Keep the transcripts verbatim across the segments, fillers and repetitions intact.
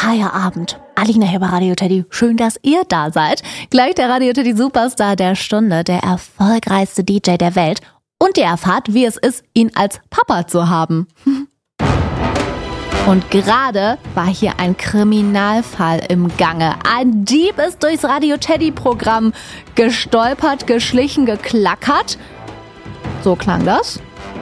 Feierabend. Alina hier bei Radio Teddy. Schön, dass ihr da seid. Gleich der Radio Teddy Superstar der Stunde, der erfolgreichste D J der Welt. Und ihr erfahrt, wie es ist, ihn als Papa zu haben. Und gerade war hier ein Kriminalfall im Gange. Ein Dieb ist durchs Radio Teddy Programm gestolpert, geschlichen, geklackert. So klang das.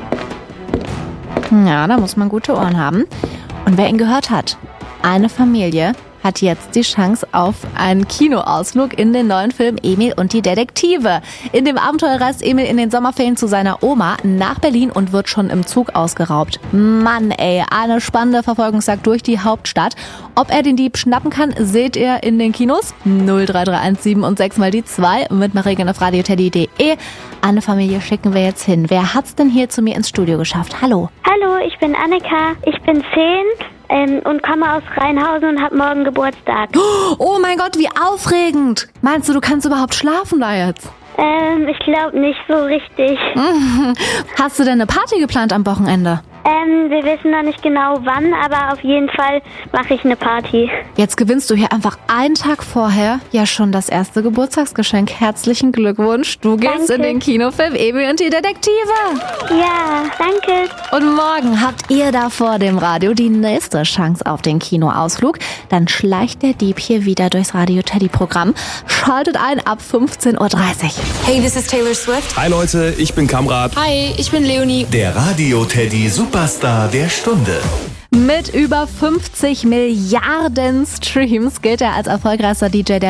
Ja, da muss man gute Ohren haben. Und wer ihn gehört hat, eine Familie hat jetzt die Chance auf einen Kinoausflug in den neuen Film Emil und die Detektive. In dem Abenteuer reist Emil in den Sommerferien zu seiner Oma nach Berlin und wird schon im Zug ausgeraubt. Mann ey, eine spannende Verfolgungsjagd durch die Hauptstadt. Ob er den Dieb schnappen kann, seht ihr in den Kinos. null drei drei eins sieben und sechs mal die zwei mit Maregen auf radioteddy punkt de. Eine Familie schicken wir jetzt hin. Wer hat's denn hier zu mir ins Studio geschafft? Hallo. Hallo, ich bin Annika. Ich bin zehn ähm, und komme aus Rheinhausen und habe morgen Geburtstag. Oh mein Gott, wie aufregend. Meinst du, du kannst überhaupt schlafen da jetzt? Ähm, ich glaube nicht so richtig. Hast du denn eine Party geplant am Wochenende? Ähm, wir wissen noch nicht genau wann, aber auf jeden Fall mache ich eine Party. Jetzt gewinnst du hier einfach einen Tag vorher ja schon das erste Geburtstagsgeschenk. Herzlichen Glückwunsch. Du gehst Danke. in den Kinofilm Emil und die Detektive. Ja, danke. Und morgen habt ihr da vor dem Radio die nächste Chance auf den Kinoausflug. Dann schleicht der Dieb hier wieder durchs Radio Teddy Programm. Schaltet ein ab fünfzehn Uhr dreißig. Hey, this is Taylor Swift. Hi Leute, ich bin Kamrat. Hi, ich bin Leonie. Der Radio Teddy Superstar der Stunde. Mit über fünfzig Milliarden Streams gilt er als erfolgreichster D J der